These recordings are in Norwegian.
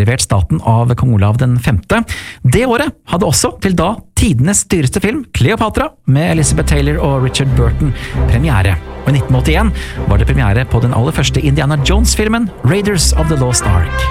overlevert staten av kong Olav den 5. Det året hadde også til da tidenes dyreste film, Cleopatra, med Elizabeth Taylor og Richard Burton, premiere. Og i 1981 var det premiere på den aller første Indiana Jones-filmen, Raiders of the Lost Ark.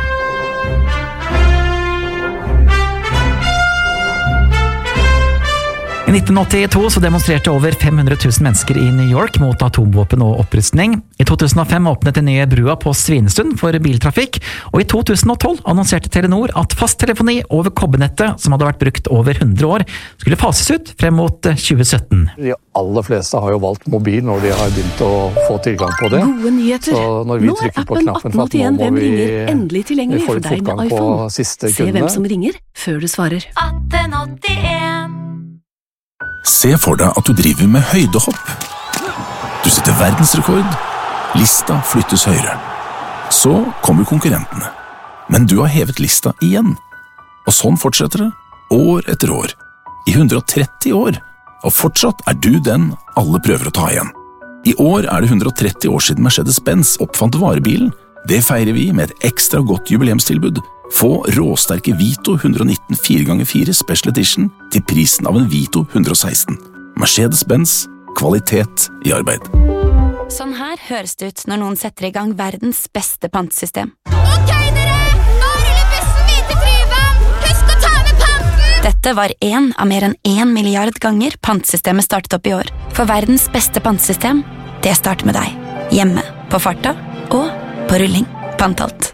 I 1982 så demonstrerte over 500 000 mennesker i New York mot atomvåpen og opprustning. I 2005 åpnet den nye brua på Svinestund for biltrafikk, og i 2012 annonserte Telenor at fasttelefoni over kobbernettet, som hadde vært brukt over 100 år, skulle fases ut frem mot 2017. De aller fleste har jo valgt mobil når de har begynt å få tilgang på det. Gode nyheter. Så når vi trykker på knappen for at nå må vi få litt fortgang på siste Se kundene. hvem som ringer før du svarer. 1881. Se for deg at du driver med høydehopp. Du setter verdensrekord. Lista flyttes høyere. Så kommer konkurrentene. Men du har hevet lista igjen. Og sånn fortsetter det, år etter år. I 130 år. Og fortsatt er du den alle prøver å ta igjen. I år er det 130 år siden Mercedes-Benz oppfant varebilen. Det feirer vi med et ekstra godt jubileumstilbud. Få råsterke Vito 119 4x4 Special Edition til prisen av en Vito 116. Mercedes-Benz, kvalitet i arbeid. Sånn her høres det ut når noen setter i gang verdens beste pantesystem. Ok dere, nå ruller bussen videre til Tryvann. Husk å ta med panten! Dette var en av mer enn 1 milliard ganger pantesystemet startet opp i år. For verdens beste pantesystem, det starter med deg. Hjemme, på farta og på rulling. Pantalt.